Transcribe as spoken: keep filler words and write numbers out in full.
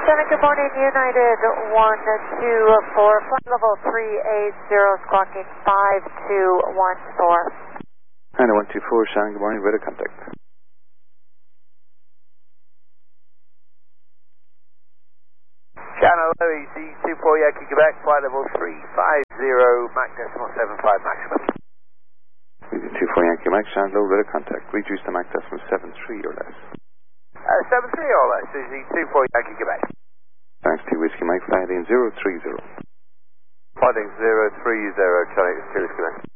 seven, good morning, United one two four, flight level three eight zero, squawking five two one four. United one two four, Shannon, good morning, radar contact. Shannon, Louis, Z two four Yankee Quebec, flight level three five zero, Mach decimal seven five maximum. Z two four Yankee Mike, Shannon, low radar contact, reduce the Mach decimal seven three or less. Uh, seven three or less, Z two four Yankee Quebec. Thanks to Whiskey Mike, flying zero three zero. Flighting zero three zero, Charlie, Sirius Quebec.